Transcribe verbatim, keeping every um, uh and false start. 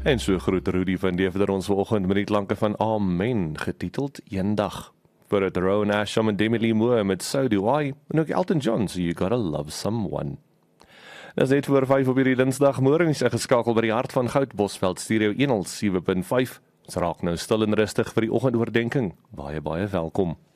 En so groet Rudy van Deventer ons vanoggend met die klanke van Amen, getiteld Eendag. Voor het Rowan Asham en Demi Lee Moore met So Do I, en ook Elton John, So You Gotta Love Someone. Dit is net voor vyf op hierdie dinsdagmorgen, is ingeskakel by die hart van Goud, Bosveld Stereo honderd sewe punt vyf. Ons raak nou stil en rustig vir die oggendoordenking. Baie, baie welkom.